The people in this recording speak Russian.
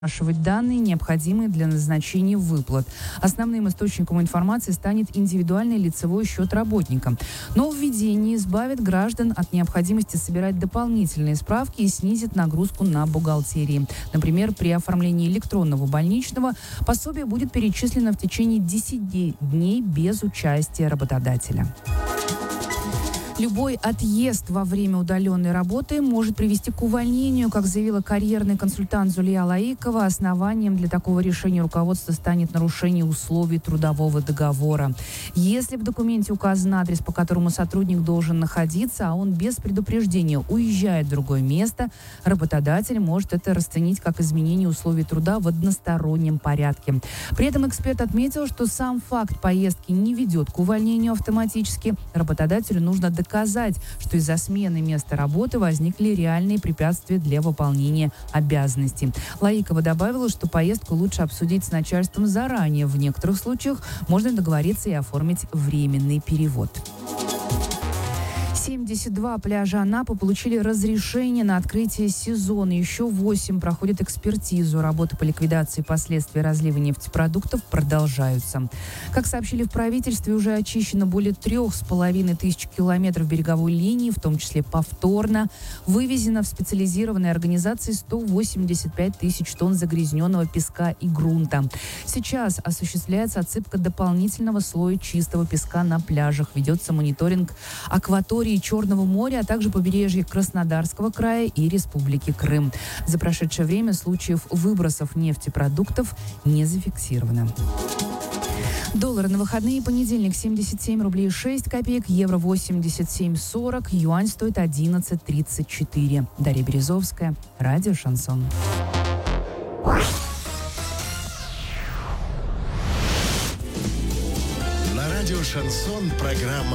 запрашивать данные, необходимые для назначения выплат. Основным источником информации станет индивидуальный лицевой счет работника. Нововведение избавит граждан от необходимости собирать дополнительные справки и снизит нагрузку на бухгалтерии. Например, при оформлении электронного больничного пособие будет перечислено в течение 10 дней без участия работодателя. Любой отъезд во время удаленной работы может привести к увольнению, как заявила карьерный консультант Зулия Лаикова. Основанием для такого решения руководства станет нарушение условий трудового договора. Если в документе указан адрес, по которому сотрудник должен находиться, а он без предупреждения уезжает в другое место, работодатель может это расценить как изменение условий труда в одностороннем порядке. При этом эксперт отметил, что сам факт поездки не ведет к увольнению автоматически. Работодателю нужно доказать, что из-за смены места работы возникли реальные препятствия для выполнения обязанностей. Лаикова добавила, что поездку лучше обсудить с начальством заранее. В некоторых случаях можно договориться и оформить временный перевод. 72 пляжа Анапы получили разрешение на открытие сезона. Еще 8 проходят экспертизу. Работы по ликвидации последствий разлива нефтепродуктов продолжаются. Как сообщили в правительстве, уже очищено более 3500 километров береговой линии, в том числе повторно. Вывезено в специализированной организации 185 тысяч тонн загрязненного песка и грунта. Сейчас осуществляется отсыпка дополнительного слоя чистого песка на пляжах. Ведется мониторинг акватории Черного моря, а также побережья Краснодарского края и Республики Крым. За прошедшее время случаев выбросов нефтепродуктов не зафиксировано. Доллар на выходные: понедельник 77 рублей 6 копеек, евро 87,40, юань стоит 11,34. Дарья Березовская, радио «Шансон». На радио «Шансон» программа